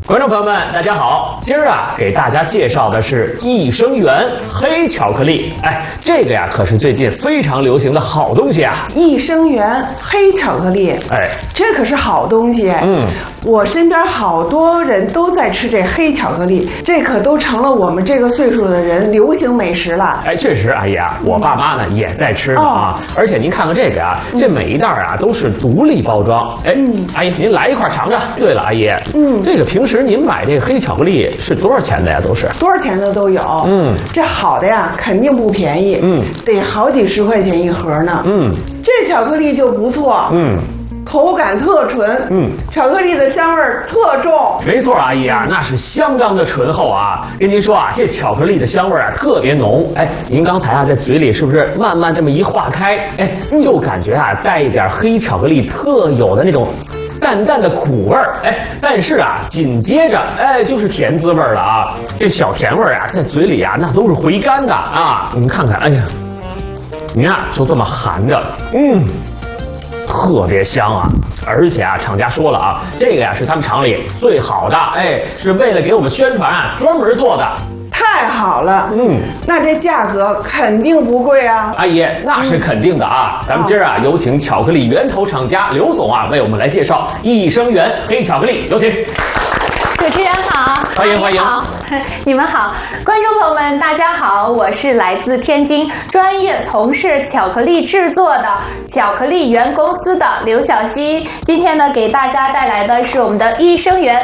观众朋友们，大家好！今儿啊，给大家介绍的是益生元黑巧克力。哎，这个呀，可是最近非常流行的好东西啊！ 益生元黑巧克力， 哎， 这可是好东西。我身边好多人都在吃这黑巧克力，这可都成了我们这个岁数的人流行美食了。 哎，确实，阿姨啊，我爸妈呢也在吃呢啊。而且您看看这个啊，这每一袋啊都是独立包装。哎，阿姨，您来一块尝尝。对了，阿姨，这个平时您买这个黑巧克力是多少钱的呀？都是多少钱的都有。这好的呀，肯定不便宜。得好几十块钱一盒呢。这巧克力就不错。口感特纯，巧克力的香味儿特重。 没错，阿姨啊，那是相当的醇厚啊。跟您说啊，这巧克力的香味儿啊特别浓。哎，您刚才啊在嘴里是不是慢慢这么一化开，哎，就感觉啊带一点黑巧克力特有的那种淡淡的苦味儿。哎，但是啊紧接着哎就是甜滋味儿了啊。这小甜味儿啊在嘴里啊那都是回甘的啊。您看看，哎呀，您啊就这么含着，特别香啊！而且啊，厂家说了啊，这个呀是他们厂里最好的，哎，是为了给我们宣传啊专门做的。 太好了，那这价格肯定不贵啊！ 阿姨，那是肯定的啊！咱们今儿啊，有请巧克力源头厂家刘总啊，为我们来介绍益生元黑巧克力，有请。 主持人好， 欢迎欢迎， 好，你们好，观众朋友们大家好，我是来自天津专业从事巧克力制作的巧克力源公司的刘晓溪，今天呢给大家带来的是我们的益生元